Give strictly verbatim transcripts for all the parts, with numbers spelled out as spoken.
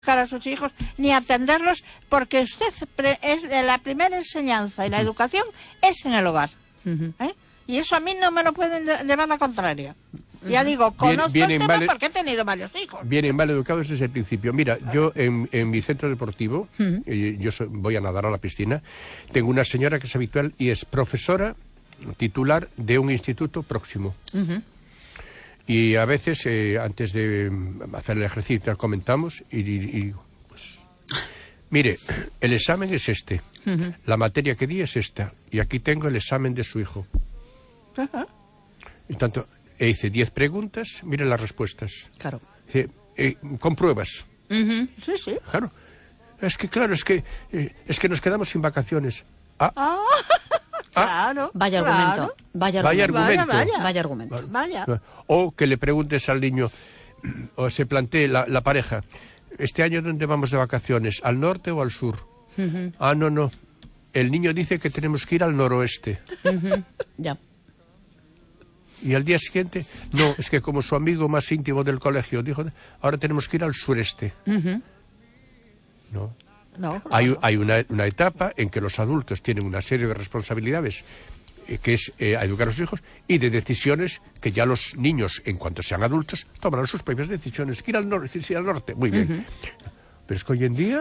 buscar a sus hijos ni atenderlos, porque usted es la primera enseñanza y la educación es en el hogar. Uh-huh. ¿eh? Y eso a mí no me lo pueden llevar la contraria. Uh-huh. Ya digo, conozco bien, bien el tema mal, porque he tenido varios hijos. Vienen mal educados desde el principio. Mira, yo en, en mi centro deportivo, uh-huh. eh, yo soy, voy a nadar a la piscina, tengo una señora que es habitual y es profesora titular de un instituto próximo. Uh-huh. Y a veces, eh, antes de hacer el ejercicio, comentamos y, y, y pues, mire, el examen es este, uh-huh. la materia que di es esta, y aquí tengo el examen de su hijo. Uh-huh. Y tanto, e hice diez preguntas, mire las respuestas. Claro. Eh, eh, con pruebas. Uh-huh. Sí, sí. Claro. Es que, claro, es que, eh, es que nos quedamos sin vacaciones. Ah. Ah. Claro, vaya claro. argumento, vaya vaya argumento, argumento. Vaya, vaya argumento. Vaya. O que le preguntes al niño, o se plantee la, la pareja, ¿este año dónde vamos de vacaciones? ¿Al norte o al sur? Uh-huh. Ah, no, no. El niño dice que tenemos que ir al noroeste. Uh-huh. Ya. Y al día siguiente, no, es que como su amigo más íntimo del colegio dijo, ahora tenemos que ir al sureste. Uh-huh. No. No, hay hay una, una etapa en que los adultos tienen una serie de responsabilidades, eh, que es eh, educar a sus hijos, y de decisiones que ya los niños, en cuanto sean adultos, tomarán sus propias decisiones. Ir al norte, ir al norte, muy bien. Uh-huh. Pero es que hoy en día,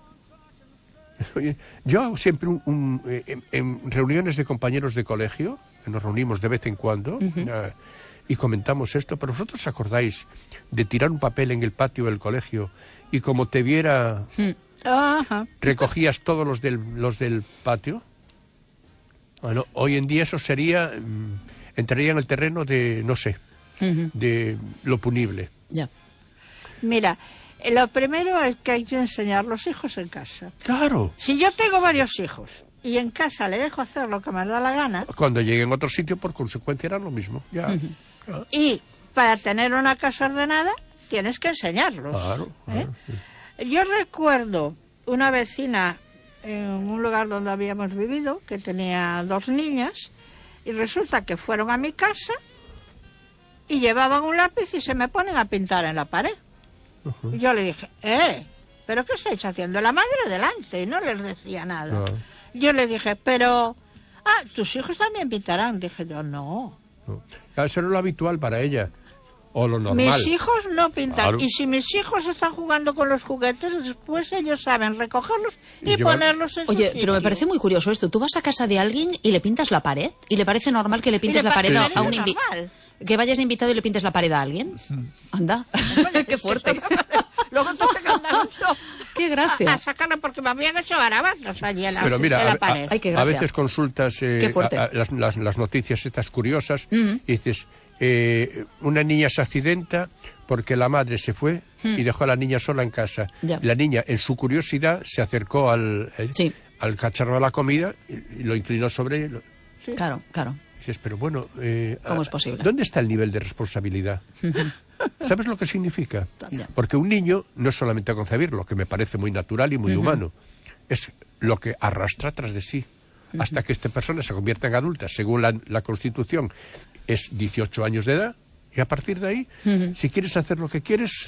yo hago siempre un, un, eh, en, en reuniones de compañeros de colegio, que nos reunimos de vez en cuando, uh-huh. eh, y comentamos esto, pero vosotros acordáis de tirar un papel en el patio del colegio y como te viera... Uh-huh. Ajá. ¿Recogías todos los del, los del patio? Bueno, hoy en día eso sería, entraría en el terreno de, no sé, uh-huh. de lo punible. Ya. Mira, lo primero es que hay que enseñar a los hijos en casa. Claro. Si yo tengo varios hijos y en casa le dejo hacer lo que me da la gana... Cuando lleguen a otro sitio, por consecuencia, harán lo mismo. Ya. Uh-huh. Ya. Y para tener una casa ordenada, tienes que enseñarlos. Claro. ¿eh? Claro, sí. Yo recuerdo una vecina en un lugar donde habíamos vivido que tenía dos niñas y resulta que fueron a mi casa y llevaban un lápiz y se me ponen a pintar en la pared. Uh-huh. Y yo le dije, eh, ¿pero qué estáis haciendo? La madre delante, y no les decía nada. No. Yo le dije, pero, ah, tus hijos también pintarán. Dije yo, no. no. Eso era lo habitual para ella. O lo normal. Mis hijos no pintan. Claro. Y si mis hijos están jugando con los juguetes, después ellos saben recogerlos y, y ponerlos en su Oye, sitio. Pero me parece muy curioso esto. Tú vas a casa de alguien y le pintas la pared. ¿Y le parece normal que le pintes la pared sí, a un invitado? Que vayas de invitado y le pintes la pared a alguien. Anda. Qué fuerte. Luego tú te cantas mucho. Qué gracia. A, a sacarla porque me habían hecho garabatos allí en la, pero mira, en la a, pared. A, Ay, qué gracia. A veces consultas eh, a, a, las, las, las noticias estas curiosas uh-huh. y dices... Eh, una niña se accidenta porque la madre se fue hmm. y dejó a la niña sola en casa. Ya. La niña, en su curiosidad, se acercó al, eh, sí. al cacharro de la comida y, y lo inclinó sobre él. Sí. Claro, claro. Dices, pero bueno, eh, ¿cómo es posible? ¿Dónde está el nivel de responsabilidad? ¿Sabes lo que significa? Ya. Porque un niño no es solamente concebirlo, que me parece muy natural y muy uh-huh. humano, es lo que arrastra tras de sí, uh-huh. hasta que esta persona se convierta en adulta, según la, la Constitución. Es dieciocho años de edad y a partir de ahí, uh-huh. si quieres hacer lo que quieres...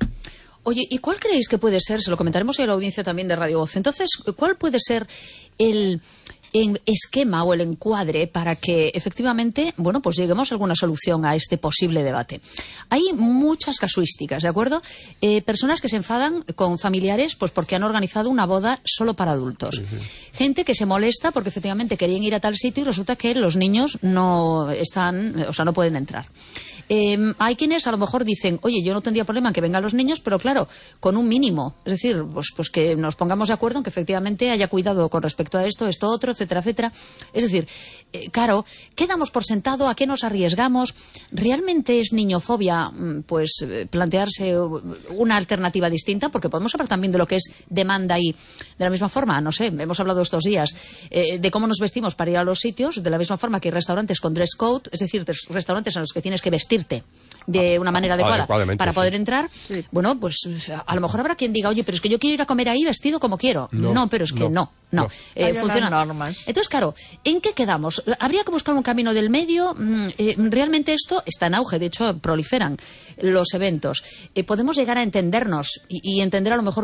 Oye, ¿y cuál creéis que puede ser? Se lo comentaremos hoy a la audiencia también de Radio Voz. Entonces, ¿cuál puede ser el, el esquema o el encuadre para que efectivamente, bueno, pues lleguemos a alguna solución a este posible debate? Hay muchas casuísticas, ¿de acuerdo? Eh, personas que se enfadan con familiares pues porque han organizado una boda solo para adultos. Uh-huh. Gente que se molesta porque efectivamente querían ir a tal sitio y resulta que los niños no están, o sea, no pueden entrar. Eh, hay quienes a lo mejor dicen, oye, yo no tendría problema en que vengan los niños, pero claro, con un mínimo. Es decir, pues, pues que nos pongamos de acuerdo en que efectivamente haya cuidado con respecto a esto, esto, otro, etcétera, etcétera. Es decir, eh, claro, ¿qué damos por sentado? ¿A qué nos arriesgamos? ¿Realmente es niñofobia pues eh, plantearse una alternativa distinta? Porque podemos hablar también de lo que es demanda y de la misma forma, no sé, hemos hablado estos días eh, de cómo nos vestimos para ir a los sitios, de la misma forma que hay restaurantes con dress code, es decir, restaurantes en los que tienes que vestir de una manera adecuada para poder sí. entrar, sí. bueno, pues a lo mejor habrá quien diga, oye, pero es que yo quiero ir a comer ahí vestido como quiero. No, no pero es que no, no. no. no. Eh, funciona. Normas. Entonces, claro, ¿en qué quedamos? ¿Habría que buscar un camino del medio? Eh, realmente esto está en auge, de hecho proliferan los eventos. Eh, podemos llegar a entendernos y, y entender a lo mejor